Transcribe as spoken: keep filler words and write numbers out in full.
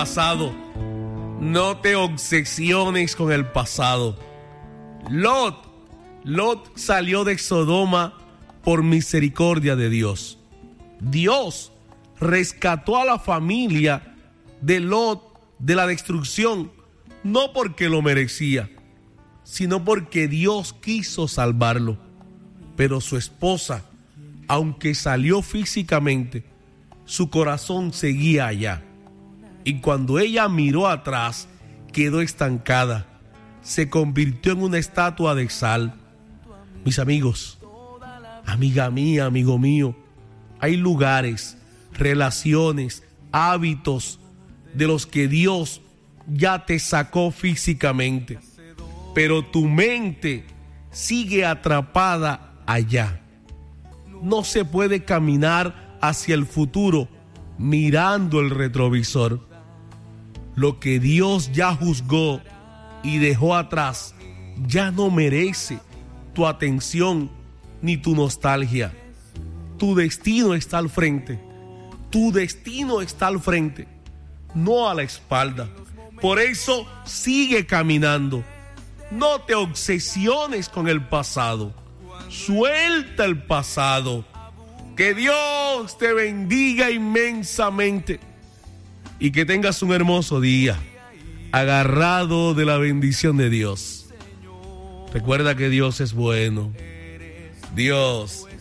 pasado. No te obsesiones con el pasado. Lot, Lot salió de Sodoma por misericordia de Dios. Dios rescató a la familia de Lot de la destrucción, no porque lo merecía, sino porque Dios quiso salvarlo. Pero su esposa, aunque salió físicamente, su corazón seguía allá. Y cuando ella miró atrás, quedó estancada. Se convirtió en una estatua de sal. Mis amigos, amiga mía, amigo mío, hay lugares, relaciones, hábitos de los que Dios ya te sacó físicamente, pero tu mente sigue atrapada allá. No se puede caminar hacia el futuro mirando el retrovisor. Lo que Dios ya juzgó y dejó atrás ya no merece tu atención ni tu nostalgia. Tu destino está al frente. Tu destino está al frente, no a la espalda. Por eso sigue caminando. No te obsesiones con el pasado. Suelta el pasado. Que Dios te bendiga inmensamente y que tengas un hermoso día, agarrado de la bendición de Dios. Recuerda que Dios es bueno. Dios